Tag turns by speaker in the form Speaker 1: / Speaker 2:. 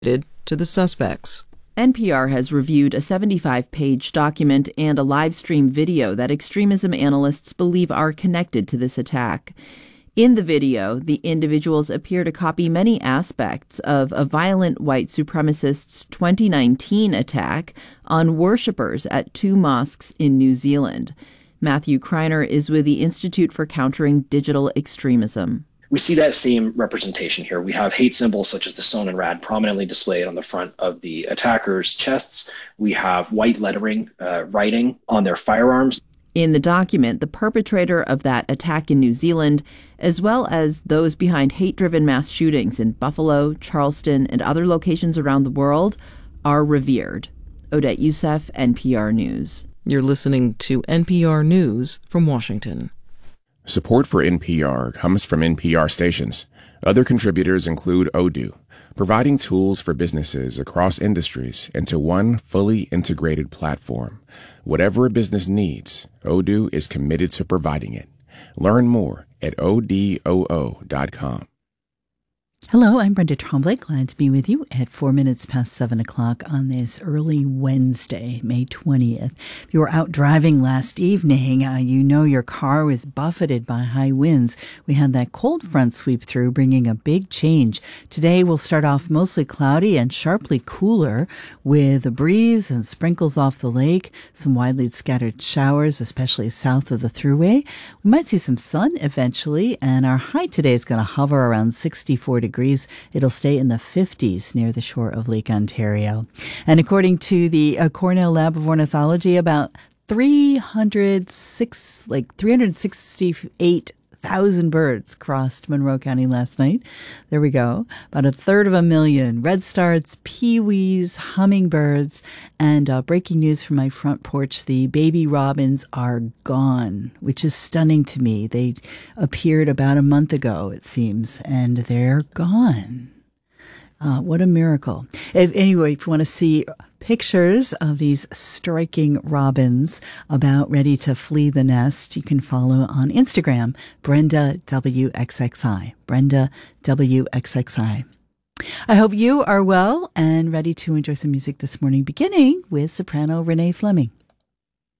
Speaker 1: to the suspects.
Speaker 2: NPR has reviewed a 75-page document and a live stream video that extremism analysts believe are connected to this attack. In the video, the individuals appear to copy many aspects of a violent white supremacist's 2019 attack on worshippers at 2 mosques in New Zealand. Matthew Kreiner is with the Institute for Countering Digital Extremism.
Speaker 3: We see that same representation here. We have hate symbols such as the stone and rad prominently displayed on the front of the attackers' chests. We have white lettering, writing on their firearms.
Speaker 2: In the document, the perpetrator of that attack in New Zealand, as well as those behind hate-driven mass shootings in Buffalo, Charleston, and other locations around the world, are revered. Odette Youssef, NPR News.
Speaker 1: You're listening to NPR News from Washington.
Speaker 4: Support for NPR comes from NPR stations. Other contributors include Odoo, providing tools for businesses across industries into one fully integrated platform. Whatever a business needs, Odoo is committed to providing it. Learn more at odoo.com.
Speaker 5: Hello, I'm Brenda Tremblay. Glad to be with you at 4 minutes past 7 o'clock on this early Wednesday, May 20th. If you were out driving last evening, you know your car was buffeted by high winds. We had that cold front sweep through, bringing a big change. Today will start off mostly cloudy and sharply cooler with a breeze and sprinkles off the lake, some widely scattered showers, especially south of the Thruway. We might see some sun eventually, and our high today is going to hover around 64 degrees. It'll stay in the 50s near the shore of Lake Ontario. And according to the Cornell Lab of Ornithology, about 368,000 birds crossed Monroe County last night. There we go. About 1/3 redstarts, peewees, hummingbirds, and breaking news from my front porch, the baby robins are gone, which is stunning to me. They appeared about a month ago, it seems, and they're gone. What a miracle. If you want to see pictures of these striking robins about ready to flee the nest, you can follow on Instagram, Brenda WXXI. Brenda WXXI. I hope you are well and ready to enjoy some music this morning, beginning with soprano Renee Fleming.